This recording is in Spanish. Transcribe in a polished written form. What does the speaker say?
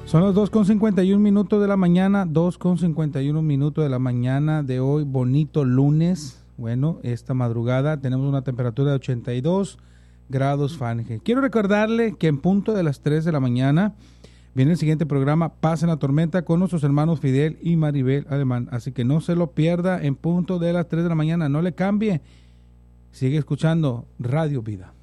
Son las 2:51 de la mañana, 2:51 de la mañana de hoy, bonito lunes. Bueno, esta madrugada tenemos una temperatura de 82 grados Fahrenheit. Quiero recordarle que en punto de las 3 de la mañana viene el siguiente programa, Paz en la Tormenta, con nuestros hermanos Fidel y Maribel Alemán. Así que no se lo pierda en punto de las 3 de la mañana, no le cambie. Sigue escuchando Radio Vida.